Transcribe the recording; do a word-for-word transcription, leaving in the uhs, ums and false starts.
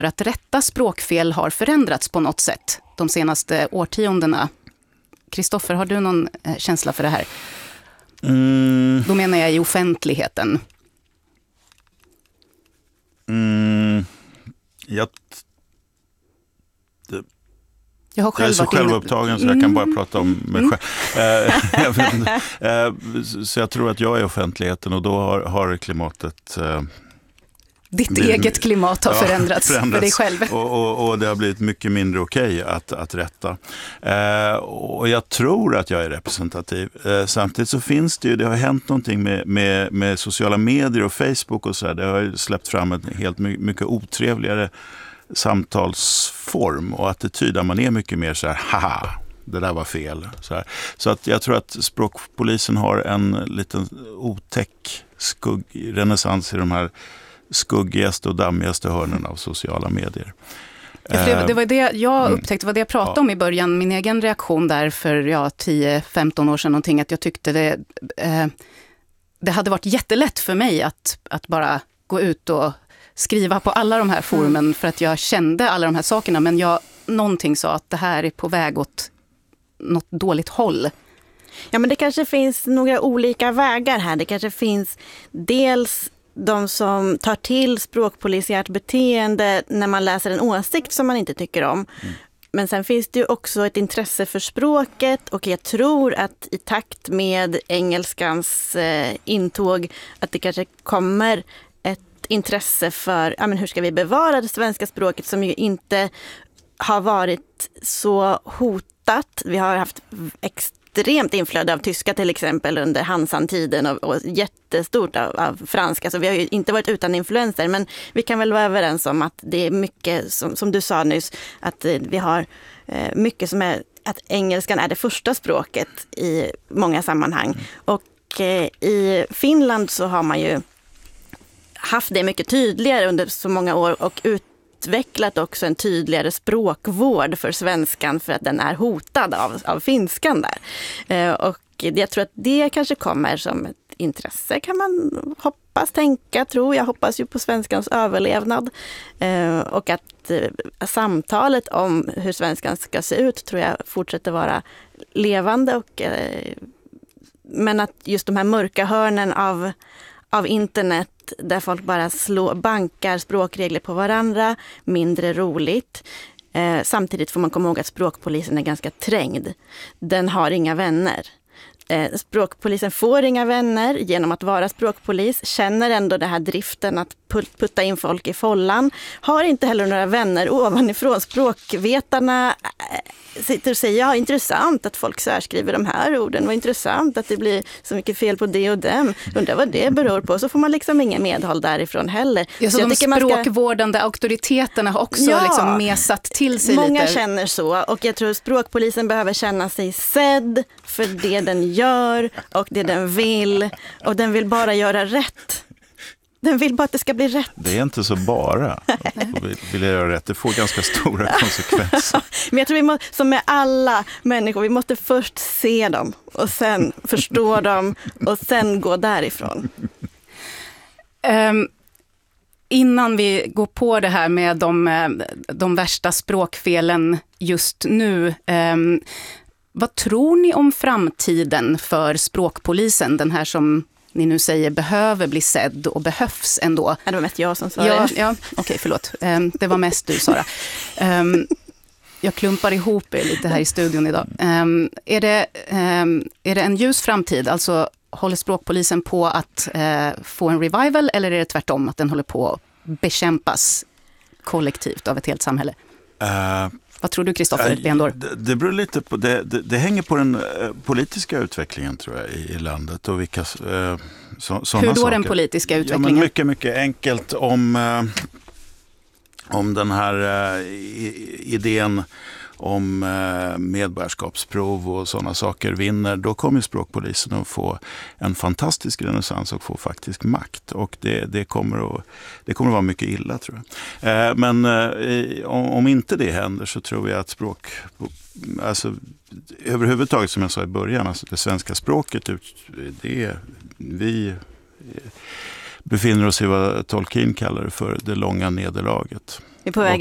att rätta språkfel har förändrats på något sätt de senaste årtiondena. Kristoffer, har du någon eh, känsla för det här? Mm. Då menar jag i offentligheten. Mm. Jag, det, jag, har själv jag är så varit självupptagen så jag mm. kan bara prata om mig själv. Mm. jag vet inte. Så jag tror att jag är offentligheten och då har, har klimatet... Ditt det, eget klimat har ja, förändrats, förändrats för dig själv. Och, och, och det har blivit mycket mindre okej att, att rätta. Eh, och jag tror att jag är representativ. Eh, samtidigt så finns det ju, det har hänt någonting med, med, med sociala medier och Facebook och så här. Det har ju släppt fram en helt mycket otrevligare samtalsform och attityd där man är mycket mer så här, haha, det där var fel. Så, här. Så att jag tror att språkpolisen har en liten otäck skugg, renässans i de här skuggigaste och dammigaste hörnen av sociala medier. Det, det var det jag upptäckte, var det jag pratade ja. om i början. Min egen reaktion där för ja, tio femton år sedan någonting, att jag tyckte det, eh, det hade varit jättelätt för mig att, att bara gå ut och skriva på alla de här forumen mm. för att jag kände alla de här sakerna. Men jag, någonting sa att det här är på väg åt något dåligt håll. Ja, men det kanske finns några olika vägar här. Det kanske finns dels de som tar till språkpolisiärt beteende när man läser en åsikt som man inte tycker om. Mm. Men sen finns det ju också ett intresse för språket och jag tror att i takt med engelskans eh, intåg att det kanske kommer ett intresse för ja, men hur ska vi bevara det svenska språket som ju inte har varit så hotat. Vi har haft extremt extremt inflöde av tyska till exempel under Hansan-tiden och, och jättestort av, av franska. Så vi har ju inte varit utan influenser, men vi kan väl vara överens om att det är mycket, som, som du sa nyss, att eh, vi har eh, mycket som är, att engelskan är det första språket i många sammanhang. Mm. Och eh, i Finland så har man ju haft det mycket tydligare under så många år och ut utvecklat också en tydligare språkvård för svenskan för att den är hotad av, av finskan där. Eh, och jag tror att det kanske kommer som ett intresse kan man hoppas, tänka, tror jag. Hoppas ju på svenskans överlevnad. Eh, och att eh, samtalet om hur svenskan ska se ut tror jag fortsätter vara levande. Och, eh, men att just de här mörka hörnen av av internet där folk bara slår, bankar språkregler på varandra, mindre roligt. Eh, samtidigt får man komma ihåg att språkpolisen är ganska trängd. Den har inga vänner. Eh, språkpolisen får inga vänner genom att vara språkpolis, känner ändå den här driften att putta in folk i follan, har inte heller några vänner ovanifrån. Språkvetarna sitter och säger, ja, intressant att folk särskriver de här orden, vad intressant att det blir så mycket fel på det och dem, undrar vad det beror på, så får man liksom ingen medhåll därifrån heller. Ja, så, så de språkvårdande ska... auktoriteterna har också ja, liksom mesat till sig många lite. Många känner så, och jag tror språkpolisen behöver känna sig sedd för det den gör och det den vill, och den vill bara göra rätt. Den vill bara att det ska bli rätt. Det är inte så bara att vill jag göra rätt. Det får ganska stora konsekvenser. Men jag tror vi måste, som med alla människor, vi måste först se dem och sen förstå dem och sen gå därifrån. Um, innan vi går på det här med de, de värsta språkfelen just nu, um, vad tror ni om framtiden för språkpolisen? Den här som ni nu säger behöver bli sedd och behövs ändå. Det var mest jag som sa ja, det. Ja, okej, okay, förlåt. Um, det var mest du, Sara. Um, jag klumpar ihop er lite här i studion idag. Um, är, det, um, är det en ljus framtid? Alltså, håller språkpolisen på att uh, få en revival, eller är det tvärtom att den håller på att bekämpas kollektivt av ett helt samhälle? Uh. Vad tror du, Kristoffer Lendor? Det, det beror lite på, det, det, det hänger på den eh, politiska utvecklingen tror jag i, i landet och vilka eh, så, sådana Hur då saker. Den politiska utvecklingen? Ja, men mycket, mycket enkelt om, eh, om den här eh, idén om eh, medborgarskapsprov och sådana saker vinner, då kommer språkpolisen att få en fantastisk renässans och få faktisk makt. Och det, det, kommer, att, det kommer att vara mycket illa, tror jag. Eh, men eh, om, om inte det händer så tror jag att språk, alltså överhuvudtaget som jag sa i början, alltså det svenska språket, det är, vi befinner oss i vad Tolkien kallar det för det långa nederlaget. Vi är på väg